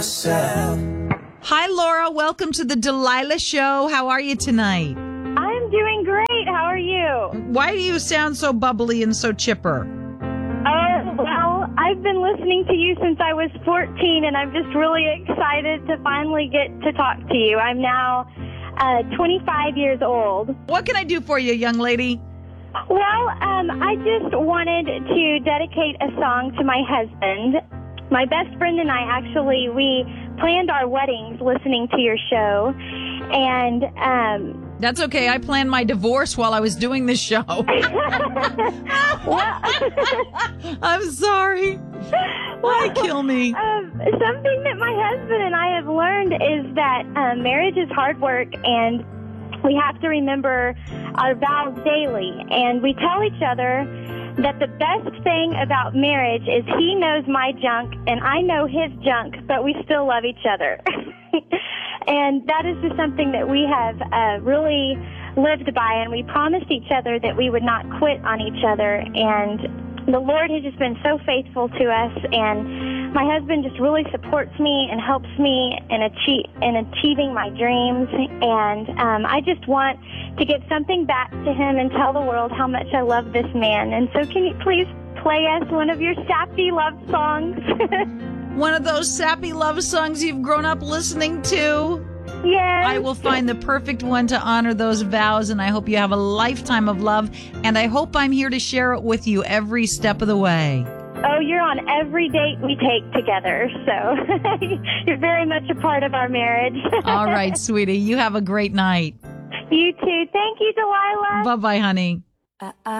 Hi, Laura. Welcome to the Delilah Show. How are you tonight? I'm doing great. How are you? Why do you sound so bubbly and so chipper? Oh, well, I've been listening to you since I was 14, and I'm just really excited to finally get to talk to you. I'm now 25 years old. What can I do for you, young lady? Well, I just wanted to dedicate a song to my husband. My best friend and I we planned our weddings listening to your show, and That's okay. I planned my divorce while I was doing this show. I'm sorry. Why kill me? Something that my husband and I have learned is that marriage is hard work, and we have to remember our vows daily. And we tell each other that the best thing about marriage is he knows my junk and I know his junk, but we still love each other. And that is just something that we have really lived by, and we promised each other that we would not quit on each other. And the Lord has just been so faithful to us, and my husband just really supports me and helps me in achieving my dreams. And I just want to give something back to him and tell the world how much I love this man. And so can you please play us one of your sappy love songs? One of those sappy love songs you've grown up listening to? Yes. I will find the perfect one to honor those vows, and I hope you have a lifetime of love, and I hope I'm here to share it with you every step of the way. Oh, you're on every date we take together, so you're very much a part of our marriage. All right, sweetie. You have a great night. You too. Thank you, Delilah. Bye-bye, honey.